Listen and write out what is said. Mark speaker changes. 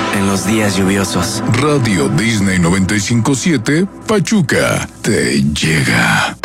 Speaker 1: en los días lluviosos.
Speaker 2: Radio Disney 95.7, Pachuca, te llega.